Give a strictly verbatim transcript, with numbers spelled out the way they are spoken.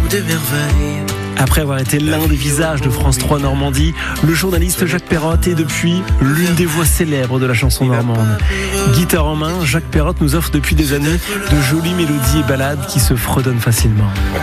de merveilles. Après avoir été l'un des visages de France trois Normandie, le journaliste Jacques Perrotte est depuis l'une des voix célèbres de la chanson normande. Guitare en main, Jacques Perrotte nous offre depuis des années de jolies mélodies et ballades qui se fredonnent facilement.